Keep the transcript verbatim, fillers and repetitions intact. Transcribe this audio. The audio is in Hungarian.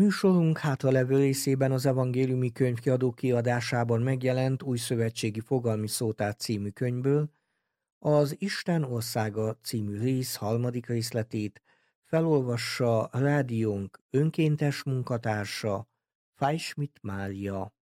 Műsorunk hátralevő részében az Evangéliumi Könyvkiadó kiadásában megjelent Új szövetségi fogalmi szótár című könyvből az Isten országa című rész harmadik részletét felolvassa rádiónk önkéntes munkatársa, Fájschmidt Mária.